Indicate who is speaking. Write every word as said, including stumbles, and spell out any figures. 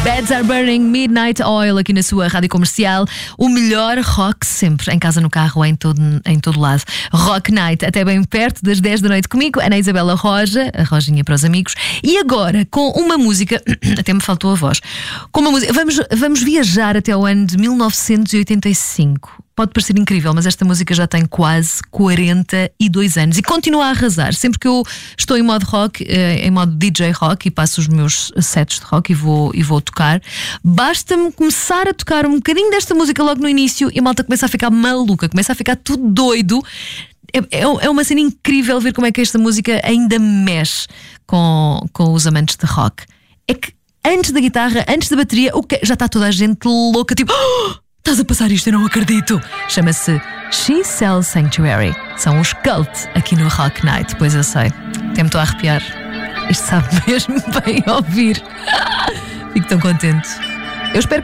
Speaker 1: Beds Are Burning, Midnight Oil, aqui na sua rádio comercial. O melhor rock sempre, em casa, no carro, em todo, em todo lado. Rock Night, até bem perto das dez da noite comigo, Ana Isabela Roja, a Rojinha para os amigos. E agora, com uma música, até me faltou a voz, com uma música, vamos, vamos viajar até o ano de mil novecentos e oitenta e cinco. Pode parecer incrível, mas esta música já tem quase quarenta e dois anos e continua a arrasar. Sempre que eu estou em modo rock, em modo D J rock, e passo os meus sets de rock e vou, e vou tocar, basta-me começar a tocar um bocadinho desta música logo no início e a malta começa a ficar maluca, começa a ficar tudo doido. É, é, é uma cena incrível ver como é que esta música ainda mexe com, com os amantes de rock. É que antes da guitarra, antes da bateria, o que, já está toda a gente louca, tipo... Oh! Estás a passar isto, eu não acredito. Chama-se She Sells Sanctuary. São os Cult aqui no Rock Night. Pois eu sei, até me estou a arrepiar. Isto sabe mesmo bem ouvir. Fico tão contente. Eu espero